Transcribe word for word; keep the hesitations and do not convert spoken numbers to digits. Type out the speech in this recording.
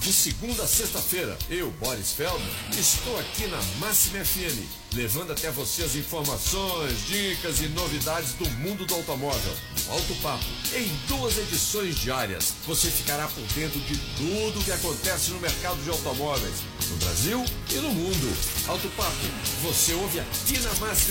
De segunda a sexta-feira, eu, Boris Feldman, estou aqui na Máxima F M, levando até você as informações, dicas e novidades do mundo do automóvel. No Alto Papo, em duas edições diárias, você ficará por dentro de tudo o que acontece no mercado de automóveis, no Brasil e no mundo. Alto Papo, você ouve aqui na Máxima